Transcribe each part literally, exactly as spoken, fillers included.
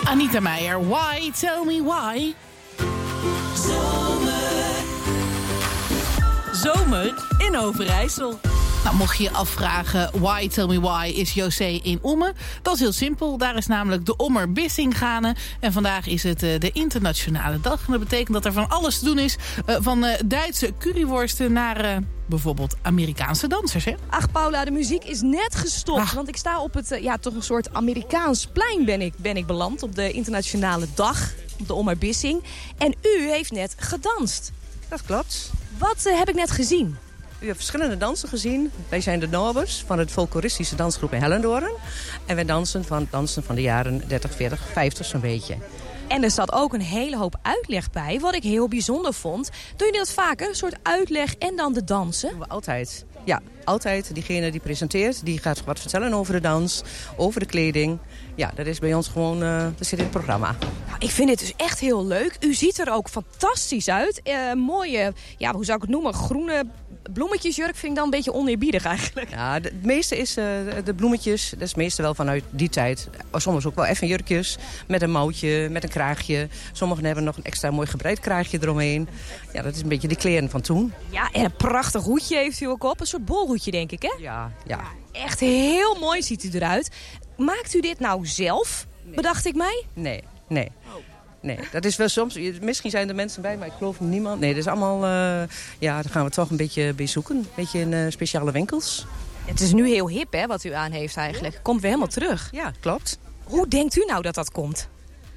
Anita Meijer, why? Tell me why. Zomer. Zomer in Overijssel. Nou, mocht je je afvragen, why, tell me why, is José in Ommen? Dat is heel simpel. Daar is namelijk de Ommer Bissing gaande. En vandaag is het uh, de internationale dag. En dat betekent dat er van alles te doen is. Uh, van uh, Duitse curryworsten naar uh, bijvoorbeeld Amerikaanse dansers, hè? Ach, Paula, de muziek is net gestopt. Ach. Want ik sta op het, uh, ja, toch een soort Amerikaans plein ben ik, ben ik beland. Op de internationale dag, op de Ommer Bissing. En u heeft net gedanst. Dat klopt. Wat uh, heb ik net gezien? U hebt verschillende dansen gezien. Wij zijn de Norbers van het folkloristische dansgroep in Hellendoorn. En wij dansen van dansen van de jaren dertig, veertig, vijftig zo'n beetje. En er zat ook een hele hoop uitleg bij, wat ik heel bijzonder vond. Doen jullie dat vaker? Een soort uitleg en dan de dansen? Dat doen we altijd. Ja, altijd. Diegene die presenteert, die gaat wat vertellen over de dans, over de kleding. Ja, dat is bij ons gewoon, uh, dat zit in het programma. Nou, ik vind dit dus echt heel leuk. U ziet er ook fantastisch uit. Uh, mooie, ja, hoe zou ik het noemen, groene bloemetjesjurk vind ik dan een beetje oneerbiedig eigenlijk. Ja, de- het meeste is uh, de bloemetjes, dat is het meeste wel vanuit die tijd. Soms ook wel even jurkjes, met een mouwtje, met een kraagje. Sommigen hebben nog een extra mooi gebreid kraagje eromheen. Ja, dat is een beetje de kleren van toen. Ja, en een prachtig hoedje heeft u ook op. Een soort bolhoedje, denk ik, hè? Ja, ja. Echt heel mooi ziet u eruit. Maakt u dit nou zelf, bedacht ik mij? Nee, nee. Nee, dat is wel soms... Misschien zijn er mensen bij, maar ik geloof niemand. Nee, dat is allemaal... Uh, ja, daar gaan we toch een beetje bij zoeken. Een beetje in uh, speciale winkels. Het is nu heel hip, hè, wat u aan heeft eigenlijk. Komt weer helemaal terug. Ja, klopt. Hoe denkt u nou dat dat komt?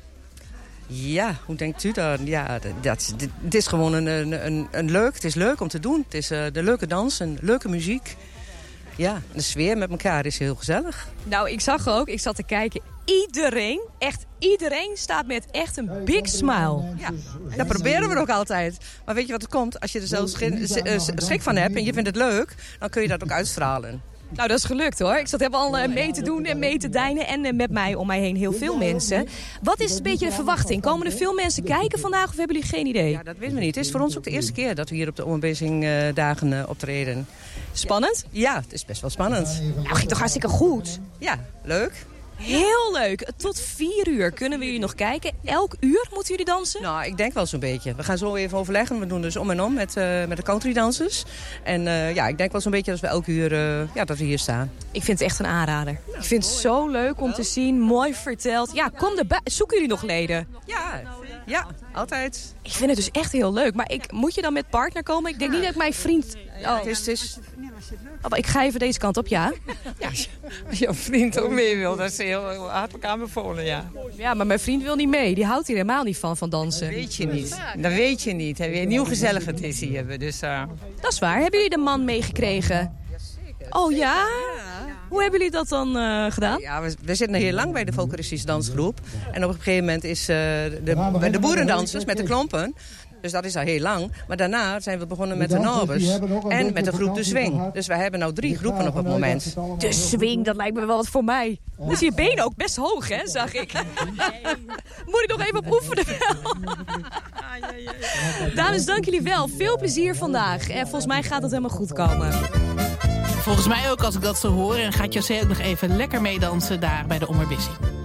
Ja, hoe denkt u dan? Ja, dat, dat, dit- het is gewoon een, een, een, een leuk... Het is leuk om te doen. Het is uh, de leuke dans en leuke muziek. Ja, de sfeer met elkaar is heel gezellig. Nou, ik zag ook, ik zat te kijken. Iedereen, echt iedereen staat met echt een big smile. Ja, dat proberen we ook altijd. Maar weet je wat het komt? Als je er zelfs geen- s- eh, schik van hebt en je vindt het leuk... dan kun je dat ook uitstralen. Nou, dat is gelukt hoor. Ik zat helemaal al uh, mee te doen en mee te deinen. En uh, met mij om mij heen heel veel mensen. Wat is een beetje de verwachting? Komen er veel mensen kijken vandaag of hebben jullie geen idee? Ja, dat weten we niet. Het is voor ons ook de eerste keer dat we hier op de Ommerbezing uh, dagen uh, optreden. Spannend? Ja, het is best wel spannend. Nou, ging toch hartstikke goed. Ja, leuk. Heel leuk. Tot vier uur kunnen we jullie nog kijken. Elk uur moeten jullie dansen? Nou, ik denk wel zo'n beetje. We gaan zo even overleggen. We doen dus om en om met, uh, met de countrydansers. En uh, ja, ik denk wel zo'n beetje dat we elk uur uh, ja, dat we hier staan. Ik vind het echt een aanrader. Ik vind het zo leuk om te zien. Mooi verteld. Ja, kom erbij. Zoeken jullie nog leden? Ja, ja, altijd. Ik vind het dus echt heel leuk. Maar ik, moet je dan met partner komen? Ik denk niet dat ik mijn vriend... Oh, Het is, het is, oh, maar ik ga even deze kant op, ja. Als jouw vriend ook mee wil, dat is heel, heel hartelijk aanbevolen, ja. Ja, maar mijn vriend wil niet mee. Die houdt hier helemaal niet van, van Dat dansen. weet je niet. Dat weet je niet. Hij weet niet hoe gezellig het is hier. Dus, uh... Dat is waar. Hebben jullie de man meegekregen? Oh ja? Hoe hebben jullie dat dan uh, gedaan? ja, we, we zitten heel lang bij de folkloristische dansgroep. En op een gegeven moment is uh, de, bij de boerendansers met de klompen. Dus dat is al heel lang. Maar daarna zijn we begonnen met de Norbers en met de groep De Swing. Dus we hebben nou drie groepen op het moment. De swing, dat lijkt me wel wat voor mij. Dus je benen ook best hoog, hè, zag ik. Moet ik nog even op oefenen wel. Dames, dank jullie wel. Veel plezier vandaag. En volgens mij gaat het helemaal goed komen. Volgens mij ook als ik dat zo hoor. En gaat José ook nog even lekker meedansen daar bij de Ommer Bissing.